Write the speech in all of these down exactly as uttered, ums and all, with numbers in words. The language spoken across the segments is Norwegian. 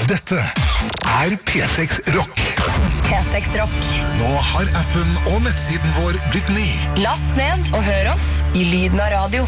Dette er P seks Rock. P seks Rock. Nå har appen og nettsiden vår blitt ny. Last ned og hør oss i lyden av radio.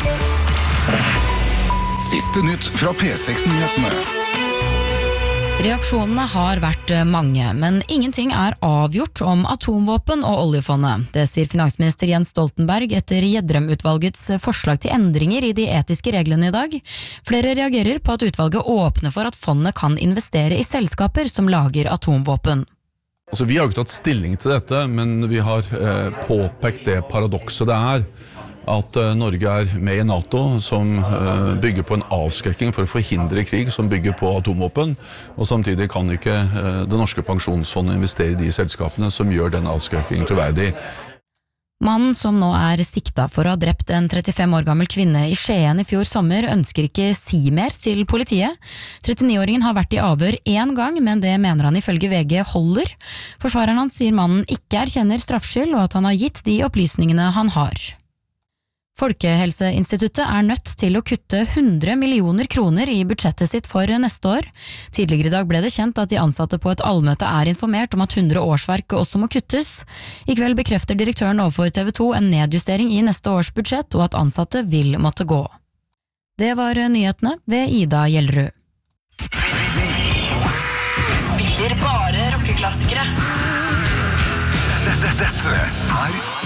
Siste nytt fra P seks-nyhetene. Reaksjonene har vært mange, men ingenting er avgjort om atomvåpen og oljefondet. Det sier finansminister Jens Stoltenberg etter Gjedrem-utvalgets forslag til endringer i de etiske reglene i dag. Flere reagerer på at utvalget åpner for at fondet kan investere i selskaper som lager atomvåpen. Altså, vi har ikke tatt stilling til dette, men vi har eh, påpekt det paradokset det er at uh, Norge er med i NATO, som uh, bygger på en avskrekking for å forhindre krig, som bygger på atomvåpen, og samtidig kan ikke uh, det norske pensjonsfondet investere i de selskapene som gjør den avskrekkingen troverdig. Mannen som nå er sikta for å ha drept en trettifem år gammel kvinne i Skien i fjor sommer, ønsker ikke si mer til politiet. trettini-åringen har vært i avhør én gang, men det mener han ifølge V G holder. Forsvareren hans sier mannen ikke erkjenner straffskyld, og at han har gitt de opplysningene han har. Folkehelseinstituttet er nødt til å kutte hundre millioner kroner i budsjettet sitt for neste år. Tidligere i dag ble det kjent at de ansatte på et allmøte er informert om at hundre årsverk også må kuttes. I kveld bekrefter direktøren overfor T V to en nedjustering i neste års budsjett, og at ansatte vil måtte gå. Det var nyhetene ved Ida Gjellerud. Spiller bare rockeklassikere. Dette er